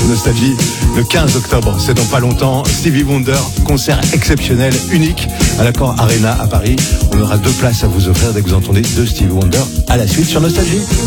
Nostalgie le 15 octobre. C'est dans pas longtemps. Stevie Wonder, concert exceptionnel, unique à l'Accor Arena à Paris. On aura 2 places à vous offrir dès que vous entendez de Stevie Wonder à la suite sur Nostalgie.